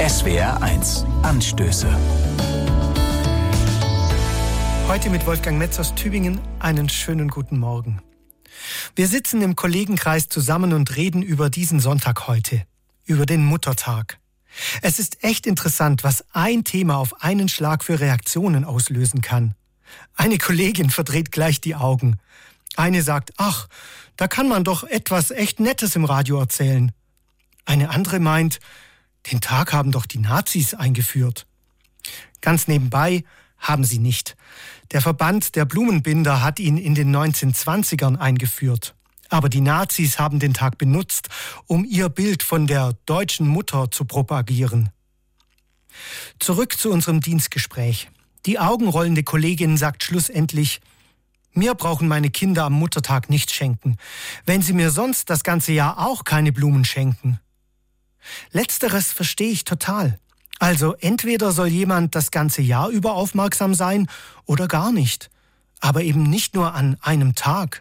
SWR1 Anstöße. Heute mit Wolfgang Metz aus Tübingen. Einen schönen guten Morgen. Wir sitzen im Kollegenkreis zusammen und reden über diesen Sonntag heute, über den Muttertag. Es ist echt interessant, was ein Thema auf einen Schlag für Reaktionen auslösen kann. Eine Kollegin verdreht gleich die Augen. Eine sagt, ach, da kann man doch etwas echt Nettes im Radio erzählen. Eine andere meint, den Tag haben doch die Nazis eingeführt. Ganz nebenbei haben sie nicht. Der Verband der Blumenbinder hat ihn in den 1920ern eingeführt. Aber die Nazis haben den Tag benutzt, um ihr Bild von der deutschen Mutter zu propagieren. Zurück zu unserem Dienstgespräch. Die augenrollende Kollegin sagt schlussendlich, mir brauchen meine Kinder am Muttertag nichts schenken, wenn sie mir sonst das ganze Jahr auch keine Blumen schenken. Letzteres verstehe ich total. Also entweder soll jemand das ganze Jahr über aufmerksam sein oder gar nicht. Aber eben nicht nur an einem Tag.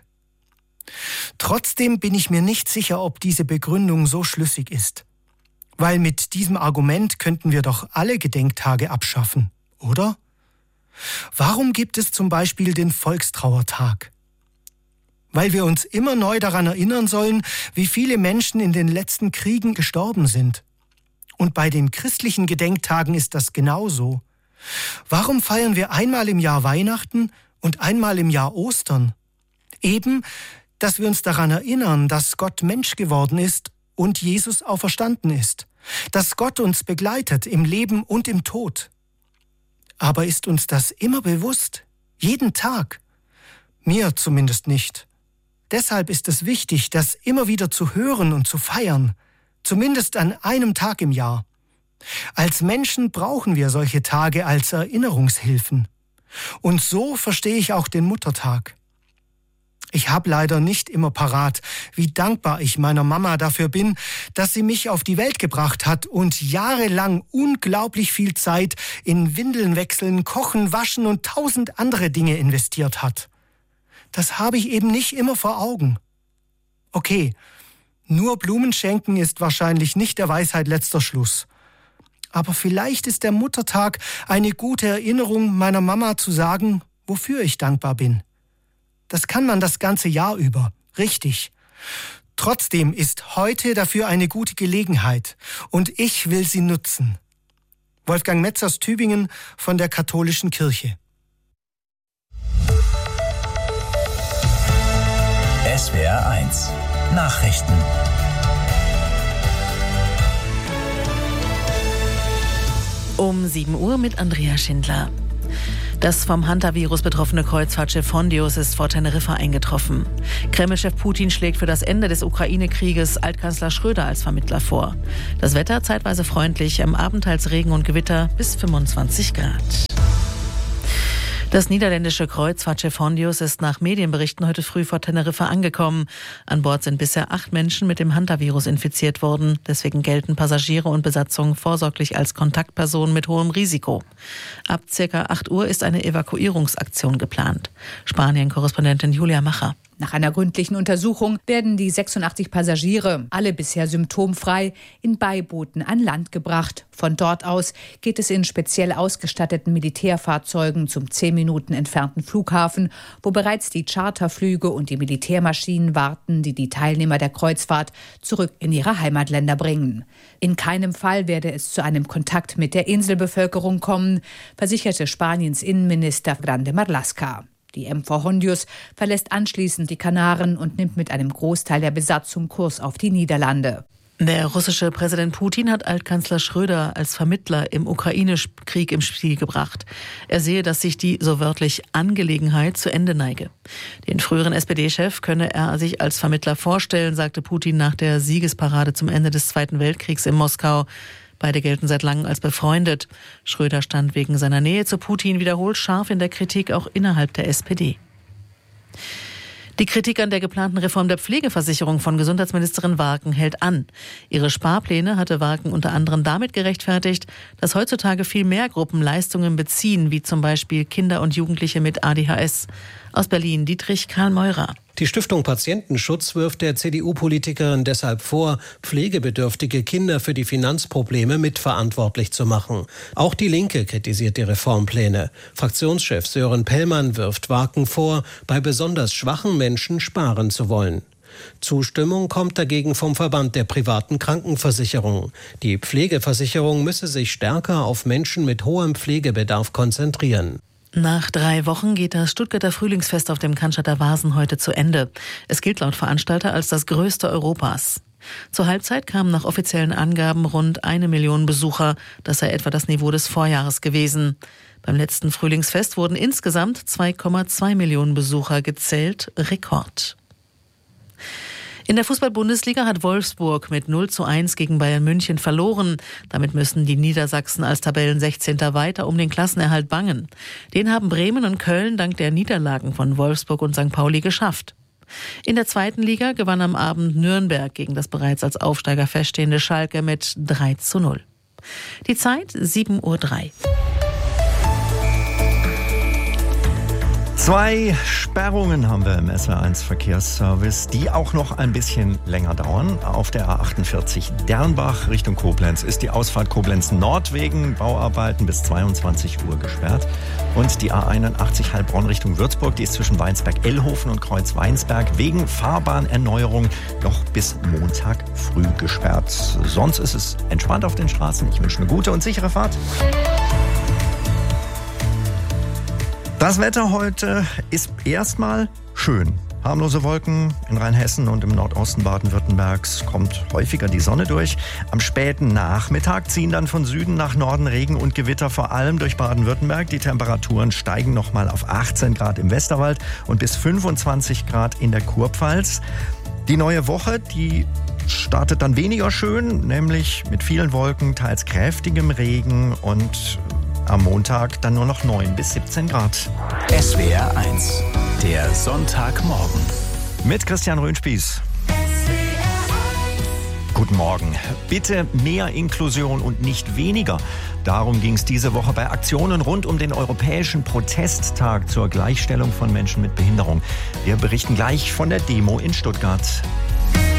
Trotzdem bin ich mir nicht sicher, ob diese Begründung so schlüssig ist. Weil mit diesem Argument könnten wir doch alle Gedenktage abschaffen, oder? Warum gibt es zum Beispiel den Volkstrauertag? Weil wir uns immer neu daran erinnern sollen, wie viele Menschen in den letzten Kriegen gestorben sind. Und bei den christlichen Gedenktagen ist das genauso. Warum feiern wir einmal im Jahr Weihnachten und einmal im Jahr Ostern? Eben, dass wir uns daran erinnern, dass Gott Mensch geworden ist und Jesus auferstanden ist. Dass Gott uns begleitet im Leben und im Tod. Aber ist uns das immer bewusst? Jeden Tag? Mir zumindest nicht. Deshalb ist es wichtig, das immer wieder zu hören und zu feiern. Zumindest an einem Tag im Jahr. Als Menschen brauchen wir solche Tage als Erinnerungshilfen. Und so verstehe ich auch den Muttertag. Ich habe leider nicht immer parat, wie dankbar ich meiner Mama dafür bin, dass sie mich auf die Welt gebracht hat und jahrelang unglaublich viel Zeit in Windeln wechseln, kochen, waschen und 1000 andere Dinge investiert hat. Das habe ich eben nicht immer vor Augen. Okay, nur Blumen schenken ist wahrscheinlich nicht der Weisheit letzter Schluss. Aber vielleicht ist der Muttertag eine gute Erinnerung meiner Mama zu sagen, wofür ich dankbar bin. Das kann man das ganze Jahr über, richtig. Trotzdem ist heute dafür eine gute Gelegenheit und ich will sie nutzen. Wolfgang Metz aus Tübingen von der Katholischen Kirche. SWR1 Nachrichten. Um 7 Uhr mit Andrea Schindler. Das vom Hantavirus betroffene Kreuzfahrtschiff Hondius ist vor Teneriffa eingetroffen. Kreml-Chef Putin schlägt für das Ende des Ukraine-Krieges Altkanzler Schröder als Vermittler vor. Das Wetter zeitweise freundlich, am Abend teils Regen und Gewitter bis 25 Grad. Das niederländische Kreuzfahrtschiff Hondius ist nach Medienberichten heute früh vor Teneriffa angekommen. An Bord sind bisher 8 Menschen mit dem Hantavirus infiziert worden. Deswegen gelten Passagiere und Besatzung vorsorglich als Kontaktpersonen mit hohem Risiko. Ab ca. 8 Uhr ist eine Evakuierungsaktion geplant. Spanien-Korrespondentin Julia Macher. Nach einer gründlichen Untersuchung werden die 86 Passagiere, alle bisher symptomfrei, in Beibooten an Land gebracht. Von dort aus geht es in speziell ausgestatteten Militärfahrzeugen zum 10 Minuten entfernten Flughafen, wo bereits die Charterflüge und die Militärmaschinen warten, die die Teilnehmer der Kreuzfahrt zurück in ihre Heimatländer bringen. In keinem Fall werde es zu einem Kontakt mit der Inselbevölkerung kommen, versicherte Spaniens Innenminister Grande Marlaska. Die MV Hondius verlässt anschließend die Kanaren und nimmt mit einem Großteil der Besatzung Kurs auf die Niederlande. Der russische Präsident Putin hat Altkanzler Schröder als Vermittler im Ukraine-Krieg im Spiel gebracht. Er sehe, dass sich die, so wörtlich, Angelegenheit zu Ende neige. Den früheren SPD-Chef könne er sich als Vermittler vorstellen, sagte Putin nach der Siegesparade zum Ende des Zweiten Weltkriegs in Moskau. Beide gelten seit langem als befreundet. Schröder stand wegen seiner Nähe zu Putin wiederholt scharf in der Kritik, auch innerhalb der SPD. Die Kritik an der geplanten Reform der Pflegeversicherung von Gesundheitsministerin Warken hält an. Ihre Sparpläne hatte Warken unter anderem damit gerechtfertigt, dass heutzutage viel mehr Gruppen Leistungen beziehen, wie zum Beispiel Kinder und Jugendliche mit ADHS. Aus Berlin Dietrich Karl Meurer. Die Stiftung Patientenschutz wirft der CDU-Politikerin deshalb vor, pflegebedürftige Kinder für die Finanzprobleme mitverantwortlich zu machen. Auch die Linke kritisiert die Reformpläne. Fraktionschef Sören Pellmann wirft Waken vor, bei besonders schwachen Menschen sparen zu wollen. Zustimmung kommt dagegen vom Verband der privaten Krankenversicherung. Die Pflegeversicherung müsse sich stärker auf Menschen mit hohem Pflegebedarf konzentrieren. Nach 3 Wochen geht das Stuttgarter Frühlingsfest auf dem Cannstatter Wasen heute zu Ende. Es gilt laut Veranstalter als das größte Europas. Zur Halbzeit kamen nach offiziellen Angaben rund 1 Million Besucher. Das sei etwa das Niveau des Vorjahres gewesen. Beim letzten Frühlingsfest wurden insgesamt 2,2 Millionen Besucher gezählt. Rekord. In der Fußball-Bundesliga hat Wolfsburg mit 0:1 gegen Bayern München verloren. Damit müssen die Niedersachsen als Tabellen-16. weiter um den Klassenerhalt bangen. Den haben Bremen und Köln dank der Niederlagen von Wolfsburg und St. Pauli geschafft. In der 2. Liga gewann am Abend Nürnberg gegen das bereits als Aufsteiger feststehende Schalke mit 3:0. Die Zeit 7:03 Uhr. 2 Sperrungen haben wir im SR1 Verkehrsservice, die auch noch ein bisschen länger dauern. Auf der A48 Dernbach Richtung Koblenz ist die Ausfahrt Koblenz Nord wegen Bauarbeiten bis 22 Uhr gesperrt. Und die A81 Heilbronn Richtung Würzburg, die ist zwischen Weinsberg-Ellhofen und Kreuz-Weinsberg wegen Fahrbahnerneuerung noch bis Montag früh gesperrt. Sonst ist es entspannt auf den Straßen. Ich wünsche eine gute und sichere Fahrt. Das Wetter heute ist erstmal schön. Harmlose Wolken in Rheinhessen und im Nordosten Baden-Württembergs, kommt häufiger die Sonne durch. Am späten Nachmittag ziehen dann von Süden nach Norden Regen und Gewitter, vor allem durch Baden-Württemberg. Die Temperaturen steigen nochmal auf 18 Grad im Westerwald und bis 25 Grad in der Kurpfalz. Die neue Woche, die startet dann weniger schön, nämlich mit vielen Wolken, teils kräftigem Regen und am Montag dann nur noch 9 bis 17 Grad. SWR 1, der Sonntagmorgen. Mit Christian Röhnspieß. Guten Morgen. Bitte mehr Inklusion und nicht weniger. Darum ging es diese Woche bei Aktionen rund um den Europäischen Protesttag zur Gleichstellung von Menschen mit Behinderung. Wir berichten gleich von der Demo in Stuttgart.